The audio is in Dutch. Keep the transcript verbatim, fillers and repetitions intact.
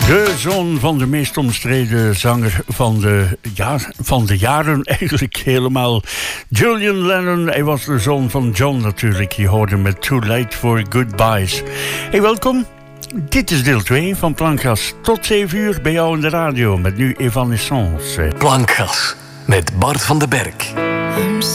De zoon van de meest omstreden zanger van de, ja, van de jaren, eigenlijk helemaal. Julian Lennon, hij was de zoon van John natuurlijk. Je hoorde met Too Late for Goodbyes. Hey, welkom. Dit is deel twee van Plankgas. Tot zeven uur bij jou in de radio met nu Evanescence. Plankgas met Bart van den Berg.